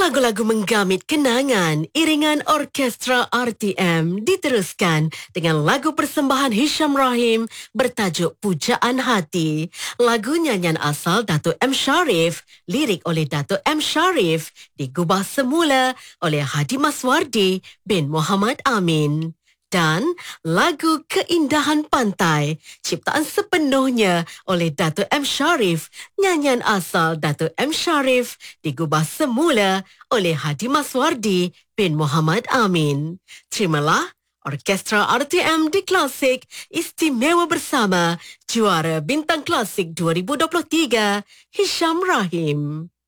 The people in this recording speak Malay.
Lagu-lagu menggamit kenangan, iringan orkestra RTM diteruskan dengan lagu persembahan Hisham Rahim bertajuk Pujaan Hati. Lagu nyanyian asal Dato' M. Sharif, lirik oleh Dato' M. Sharif, digubah semula oleh Hadi Maswardi bin Muhammad Amin. Dan lagu Keindahan Pantai, ciptaan sepenuhnya oleh Dato' M. Sharif, nyanyian asal Dato' M. Sharif, digubah semula oleh Hadi Maswardi bin Muhammad Amin. Terimalah Orkestra RTM di Klasik istimewa bersama juara Bintang Klasik 2023, Hisham Rahim.